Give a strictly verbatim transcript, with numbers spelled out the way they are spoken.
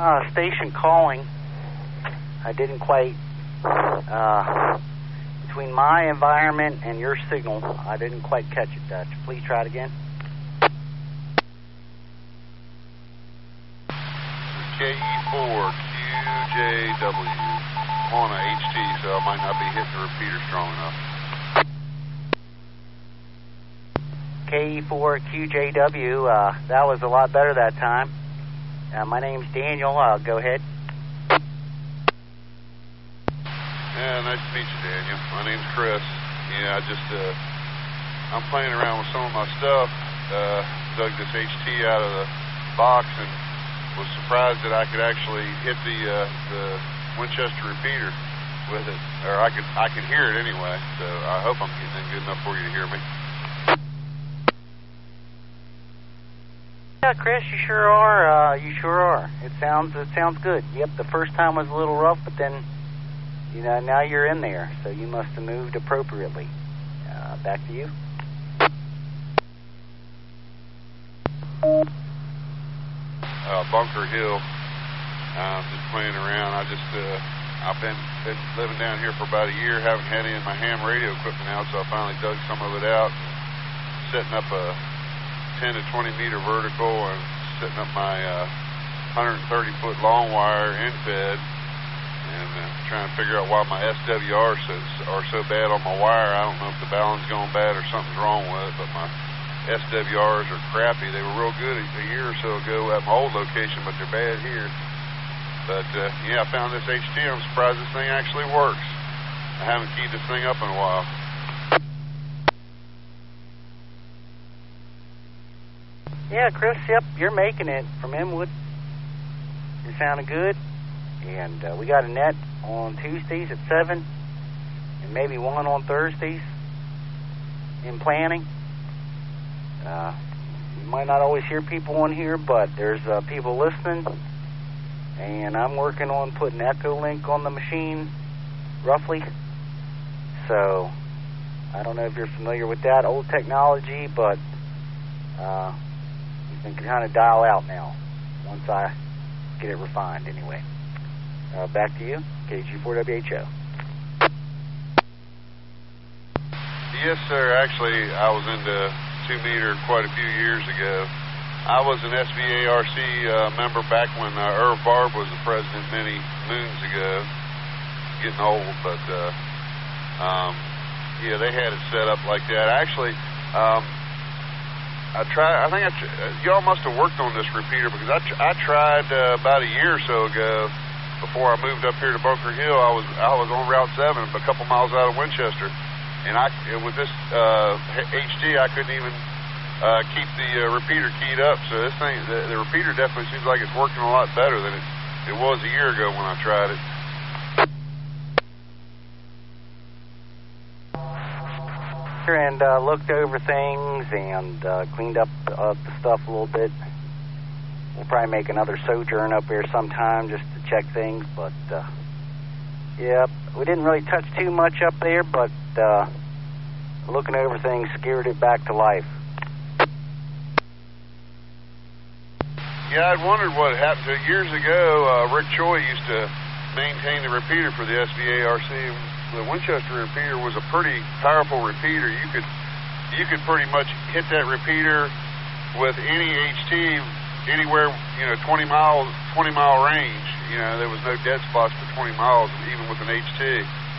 Uh, station calling. I didn't quite, uh, between my environment and your signal, I didn't quite catch it, Dutch. Please try it again. K E four Q J W. I'm on a H T, so I might not be hitting the repeater strong enough. K E four Q J W, uh, that was a lot better that time. Uh, my name's Daniel. Uh, go ahead. Yeah, nice to meet you, Daniel. My name's Chris. Yeah, I just, uh, I'm playing around with some of my stuff. Uh, dug this H T out of the box and was surprised that I could actually hit the, uh, the Winchester repeater with it. Or I could, I could hear it anyway. So I hope I'm getting in good enough for you to hear me. Yeah, Chris, you sure are. Uh, you sure are. It sounds it sounds good. Yep, the first time was a little rough, but then, you know, now you're in there, so you must have moved appropriately. Uh, back to you. Uh, Bunker Hill. Uh, just playing around. I just, uh, I've been, been living down here for about a year. Haven't had any of my ham radio equipment out, so I finally dug some of it out. And setting up a ten to twenty meter vertical and setting up my uh, one hundred thirty foot long wire end fed and uh, trying to figure out why my S W Rs are so bad on my wire. I don't know if the balance going bad or something's wrong with it, but my S W Rs are crappy. They were real good a, a year or so ago at my old location, but they're bad here. But uh, yeah, I found this H T. I'm surprised this thing actually works. I haven't keyed this thing up in a while. Yeah, Chris, yep, you're making it from Inwood. It sounded good. And uh, we got a net on Tuesdays at seven and maybe one on Thursdays in planning. Uh, you might not always hear people on here, but there's uh, people listening. And I'm working on putting Echolink on the machine, roughly. So I don't know if you're familiar with that old technology, but uh, you can kind of dial out now once I get it refined anyway. Uh, back to you, K G four W H O. Yes, sir. Actually, I was into two meter quite a few years ago. I was an S V A R C uh, member back when uh, Irv Barb was the president many moons ago. Getting old, but uh, um, yeah, they had it set up like that. Actually, um, I tried. I think I tr- y'all must have worked on this repeater because I, tr- I tried uh, about a year or so ago. Before I moved up here to Bunker Hill, I was I was on Route seven, a couple miles out of Winchester, and I with this uh, H D, I couldn't even uh, keep the uh, repeater keyed up. So this thing, the, the repeater definitely seems like it's working a lot better than it it was a year ago when I tried it. And uh, looked over things and uh, cleaned up uh, the stuff a little bit. We'll probably make another sojourn up there sometime just to check things, but uh, yeah, we didn't really touch too much up there, but uh, looking over things scared it back to life. Yeah, I'd wondered what happened to it. Years ago, uh, Rick Choi used to maintain the repeater for the S V A R C. The Winchester repeater was a pretty powerful repeater. You could you could pretty much hit that repeater with any H T anywhere, you know, twenty miles, twenty mile range. You know, there was no dead spots for twenty miles, even with an H T.